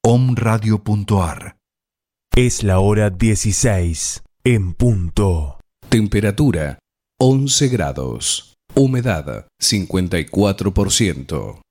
omradio.ar. Es la hora 16 en punto. Temperatura 11 grados. Humedad 54%.